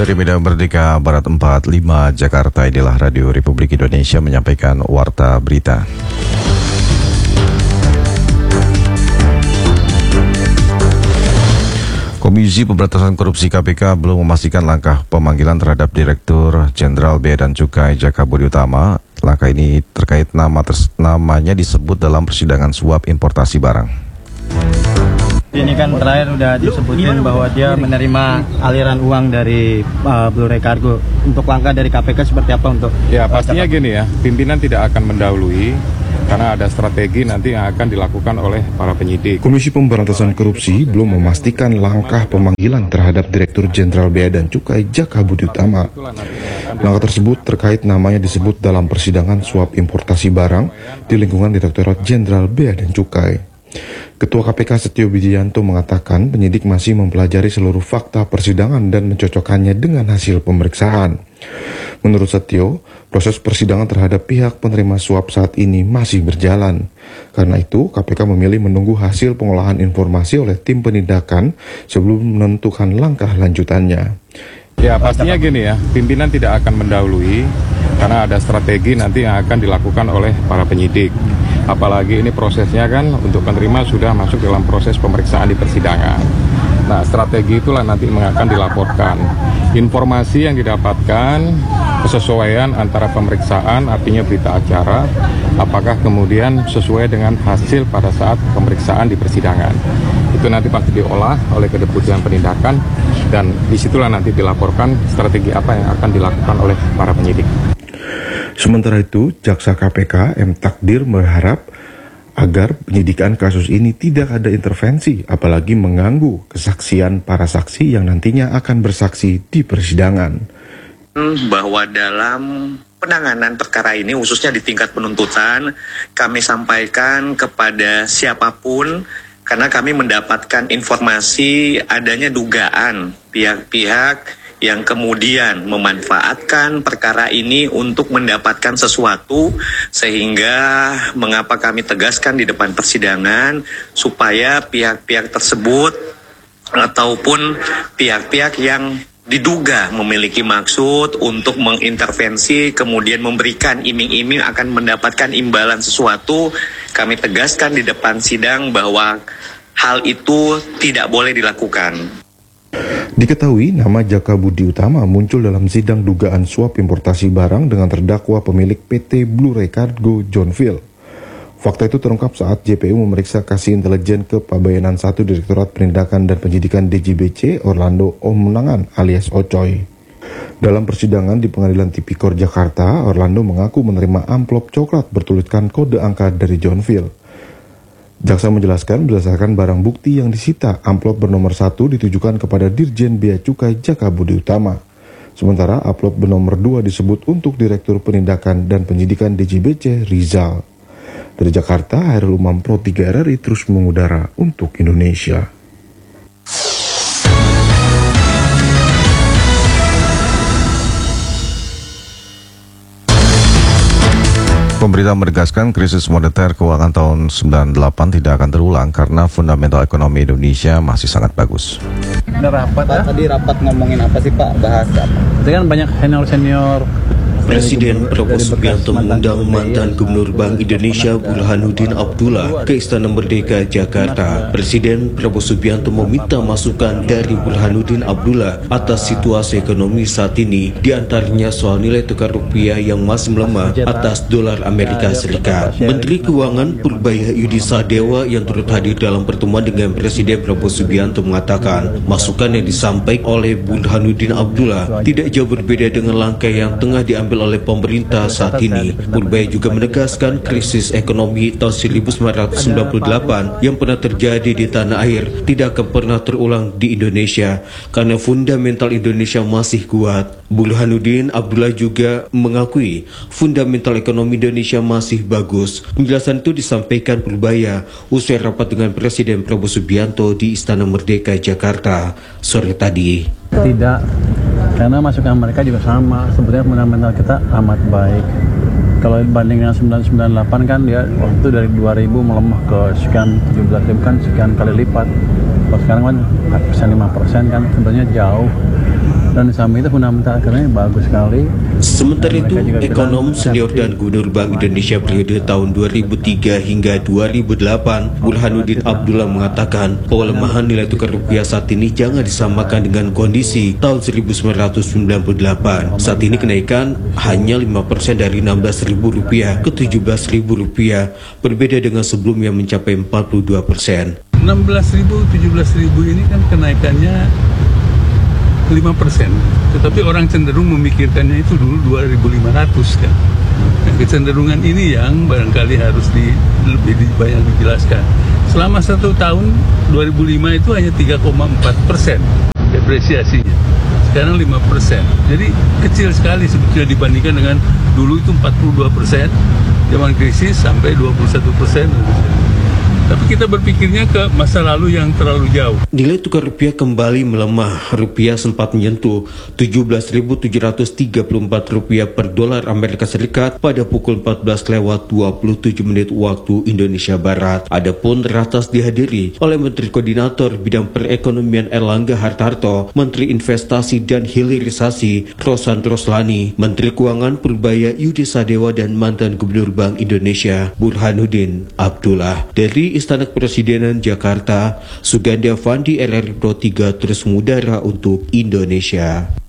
Dari Medan Merdeka Barat 45 Jakarta, inilah Radio Republik Indonesia menyampaikan Warta Berita. Komisi Pemberantasan Korupsi KPK belum memastikan langkah pemanggilan terhadap Direktur Jenderal Bea dan Cukai Jaka Budi Utama. Langkah ini terkait namanya disebut dalam persidangan suap importasi barang. Ini kan terakhir udah disebutin bahwa dia menerima aliran uang dari Blue Ray Cargo. Untuk langkah dari KPK seperti apa untuk? Ya pastinya gini ya, pimpinan tidak akan mendahului karena ada strategi nanti yang akan dilakukan oleh para penyidik. Komisi Pemberantasan Korupsi belum memastikan langkah pemanggilan terhadap Direktur Jenderal Bea dan Cukai Jaka Budi Utama. Langkah tersebut terkait namanya disebut dalam persidangan suap importasi barang di lingkungan Direktorat Jenderal Bea dan Cukai. Ketua KPK Setio Wijiyanto mengatakan penyidik masih mempelajari seluruh fakta persidangan dan mencocokkannya dengan hasil pemeriksaan. Menurut Setio, proses persidangan terhadap pihak penerima suap saat ini masih berjalan. Karena itu, KPK memilih menunggu hasil pengolahan informasi oleh tim penindakan sebelum menentukan langkah lanjutannya. Ya pastinya gini ya, pimpinan tidak akan mendahului karena ada strategi nanti yang akan dilakukan oleh para penyidik. Apalagi ini prosesnya kan untuk penerima sudah masuk dalam proses pemeriksaan di persidangan. Nah, strategi itulah nanti akan dilaporkan. Informasi yang didapatkan, kesesuaian antara pemeriksaan, artinya berita acara, apakah kemudian sesuai dengan hasil pada saat pemeriksaan di persidangan. Itu nanti pasti diolah oleh Kedeputian Penindakan dan disitulah nanti dilaporkan strategi apa yang akan dilakukan oleh para penyidik. Sementara itu, Jaksa KPK M. Takdir berharap agar penyidikan kasus ini tidak ada intervensi, apalagi mengganggu kesaksian para saksi yang nantinya akan bersaksi di persidangan. Bahwa dalam penanganan perkara ini, khususnya di tingkat penuntutan, kami sampaikan kepada siapapun, karena kami mendapatkan informasi adanya dugaan pihak-pihak yang kemudian memanfaatkan perkara ini untuk mendapatkan sesuatu, sehingga mengapa kami tegaskan di depan persidangan supaya pihak-pihak tersebut ataupun pihak-pihak yang diduga memiliki maksud untuk mengintervensi kemudian memberikan iming-iming akan mendapatkan imbalan sesuatu, kami tegaskan di depan sidang bahwa hal itu tidak boleh dilakukan. Diketahui nama Jaka Budi Utama muncul dalam sidang dugaan suap importasi barang dengan terdakwa pemilik PT Blue Ray Cargo John Phil. Fakta itu terungkap saat JPU memeriksa kasih intelijen ke Pabayanan 1 Direktorat Penindakan dan Penyidikan DJBC Orlando Omunangan alias Ocoy. Dalam persidangan di Pengadilan Tipikor Jakarta, Orlando mengaku menerima amplop coklat bertuliskan kode angka dari John Phil. Jaksa menjelaskan berdasarkan barang bukti yang disita, amplop bernomor 1 ditujukan kepada Dirjen Bea Cukai Jaka Budi Utama. Sementara amplop bernomor 2 disebut untuk Direktur Penindakan dan Penyidikan DJBC Rizal. Dari Jakarta, Hairul Umam Pro 3 RRI terus mengudara untuk Indonesia. Pemerintah menegaskan krisis moneter keuangan tahun 98 tidak akan terulang karena fundamental ekonomi Indonesia masih sangat bagus. Tadi rapat ngomongin apa sih Pak? Bahas apa? Itu kan banyak senior Presiden Prabowo Subianto mengundang mantan Gubernur Bank Indonesia Burhanuddin Abdullah ke Istana Merdeka Jakarta. Presiden Prabowo Subianto meminta masukan dari Burhanuddin Abdullah atas situasi ekonomi saat ini, diantaranya soal nilai tukar rupiah yang masih melemah atas dolar Amerika Serikat. Menteri Keuangan Purbaya Yudi Sadewa yang turut hadir dalam pertemuan dengan Presiden Prabowo Subianto mengatakan masukan yang disampaikan oleh Burhanuddin Abdullah tidak jauh berbeda dengan langkah yang tengah diambil oleh pemerintah saat ini. Purbaya juga menegaskan krisis ekonomi tahun 1998 yang pernah terjadi di tanah air tidak akan pernah terulang di Indonesia karena fundamental Indonesia masih kuat. Burhanuddin Abdullah juga mengakui fundamental ekonomi Indonesia masih bagus. Penjelasan itu disampaikan Purbaya usai rapat dengan Presiden Prabowo Subianto di Istana Merdeka Jakarta sore tadi. Tidak, karena masukan mereka juga sama. Sebetulnya fundamental kita amat baik. Kalau dibanding dengan 1998 kan dia waktu dari 2000 melemah ke sekian 17.000 kan sekian kali lipat. Kalau sekarang kan 4%, 5% kan sebenarnya jauh. Dan di samping itu fundamental ekonomi bagus sekali. Sementara itu, ekonom senior dan Gubernur Bank Indonesia periode tahun 2003 hingga 2008, Burhanuddin Abdullah mengatakan pelemahan nilai tukar rupiah saat ini jangan disamakan dengan kondisi tahun 1998. Saat ini kenaikan hanya 5% dari Rp16.000 ke Rp17.000, berbeda dengan sebelumnya mencapai 42%. 16.000, 17.000 ini kan kenaikannya 5%, tetapi orang cenderung memikirkannya itu dulu 2.500 kan. Nah, kecenderungan ini yang barangkali harus lebih banyak dijelaskan. Selama 1 tahun 2005 itu hanya 3,4% depresiasinya, sekarang 5%. Jadi kecil sekali sebetulnya dibandingkan dengan dulu itu 42%, zaman krisis sampai 21%. Tapi kita berpikirnya ke masa lalu yang terlalu jauh. Nilai tukar rupiah kembali melemah. Rupiah sempat menyentuh Rp17.734 per dolar Amerika Serikat pada pukul 14:27 waktu Indonesia Barat. Adapun ratas dihadiri oleh Menteri Koordinator Bidang Perekonomian Erlangga Hartarto, Menteri Investasi dan Hilirisasi Rosan Roslani, Menteri Keuangan Purbaya Yudi Sadewa, dan mantan Gubernur Bank Indonesia Burhanuddin Abdullah. Dari Istana Kepresidenan Jakarta, Suganda Fandi, RRI Pro 3 terus mengudara untuk Indonesia.